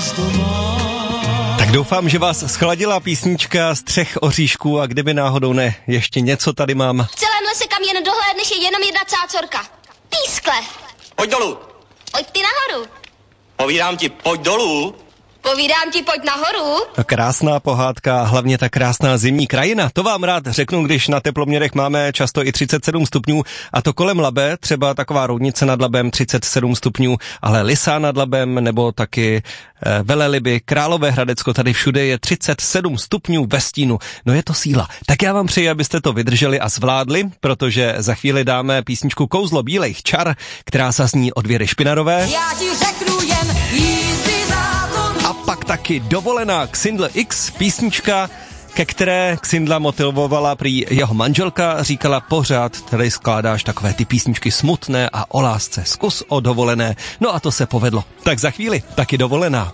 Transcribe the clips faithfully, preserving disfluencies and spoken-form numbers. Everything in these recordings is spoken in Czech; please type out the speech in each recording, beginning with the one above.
Tak doufám, že vás schladila písnička z Třech oříšků a kdyby náhodou ne, ještě něco tady mám. V celém lese, kam jen dohlédneš, je jenom jedna cácorka. Pískle. Pojď dolů. Pojď ty nahoru. Povídám ti, pojď dolů. Povídám ti, pojď nahoru. Krásná pohádka, hlavně ta krásná zimní krajina. To vám rád řeknu, když na teploměrech máme často i třicet sedm stupňů a to kolem Labe, třeba taková Roudnice nad Labem třicet sedm stupňů, ale Lysá nad Labem nebo taky e, Veleliby, Královéhradecko, tady všude je třicet sedm stupňů ve stínu. No je to síla. Tak já vám přeji, abyste to vydrželi a zvládli, protože za chvíli dáme písničku Kouzlo bílejch čar, která se zní od Věry Špinarové. Já ti řeknu jen jízdy zákon. A pak taky dovolená Xindl X, písnička, ke které Xindla motivovala prý jeho manželka, říkala pořád, tady skládáš takové ty písničky smutné a o lásce, zkus o dovolené. No a to se povedlo. Tak za chvíli taky dovolená.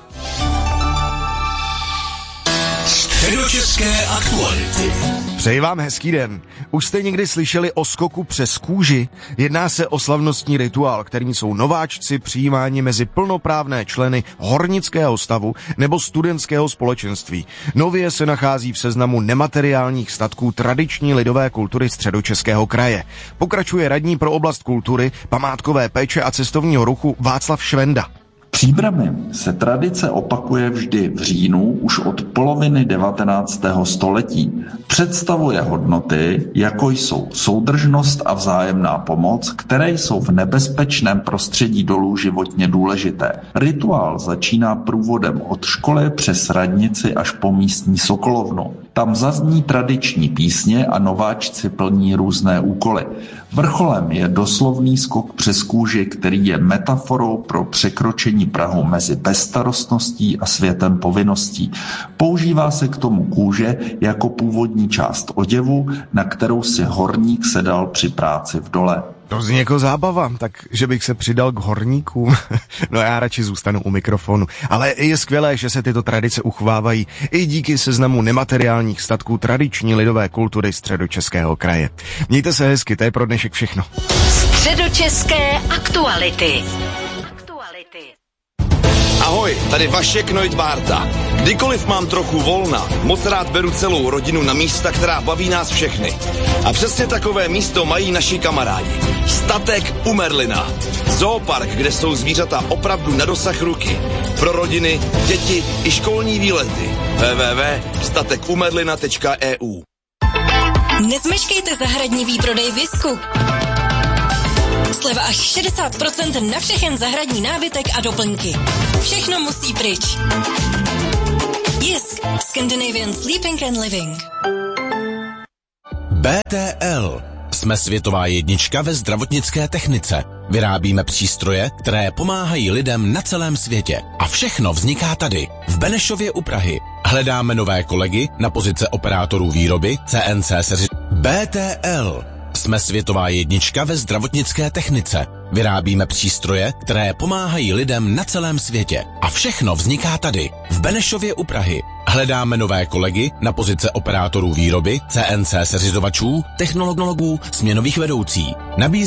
Středočeské aktuality. Přeji vám hezký den. Už jste někdy slyšeli o skoku přes kůži? Jedná se o slavnostní rituál, kterým jsou nováčci přijímáni mezi plnoprávné členy hornického stavu nebo studentského společenství. Nově se nachází v seznamu nemateriálních statků tradiční lidové kultury Středočeského kraje. Pokračuje radní pro oblast kultury, památkové péče a cestovního ruchu Václav Švenda. Příbrami se tradice opakuje vždy v říjnu už od poloviny devatenáctého století. Představuje hodnoty, jako jsou soudržnost a vzájemná pomoc, které jsou v nebezpečném prostředí dolů životně důležité. Rituál začíná průvodem od školy přes radnici až po místní sokolovnu. Tam zazní tradiční písně a nováčci plní různé úkoly. Vrcholem je doslovný skok přes kůži, který je metaforou pro překročení prahu mezi bezstarostností a světem povinností. Používá se k tomu kůže jako původní část oděvu, na kterou si horník sedal při práci v dole. To zní jako zábava, takže bych se přidal k horníkům. No já radši zůstanu u mikrofonu. Ale je skvělé, že se tyto tradice uchovávají i díky seznamu nemateriálních statků tradiční lidové kultury Středočeského kraje. Mějte se hezky, to je pro dnešek všechno. Středočeské aktuality. Ahoj, tady Vašek Neudbárta. Kdykoliv mám trochu volna, moc rád beru celou rodinu na místa, která baví nás všechny. A přesně takové místo mají naši kamarádi. Statek u Merlina. Zoopark, kde jsou zvířata opravdu na dosah ruky. Pro rodiny, děti i školní výlety. w w w tečka statek u merlina tečka e u. Nezmeškejte zahradní výprodej Visku. Sleva až šedesát procent na všechen zahradní nábytek a doplňky. Všechno musí pryč. Jisk. Scandinavian Sleeping and Living. bé té el. Jsme světová jednička ve zdravotnické technice. Vyrábíme přístroje, které pomáhají lidem na celém světě. A všechno vzniká tady, v Benešově u Prahy. Hledáme nové kolegy na pozice operátorů výroby, C N C seři... bé té el. Jsme světová jednička ve zdravotnické technice. Vyrábíme přístroje, které pomáhají lidem na celém světě. A všechno vzniká tady, v Benešově u Prahy. Hledáme nové kolegy na pozice operátorů výroby, C N C seřizovačů, technologů, směnových vedoucí. Nabízí